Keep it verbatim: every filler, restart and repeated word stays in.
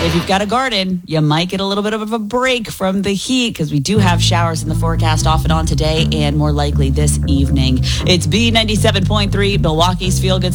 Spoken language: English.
if you've got a garden, you might get a little bit of a break from the heat because we do have showers in the forecast off and on today and more likely this evening. It's B ninety-seven point three, Milwaukee's Feel Good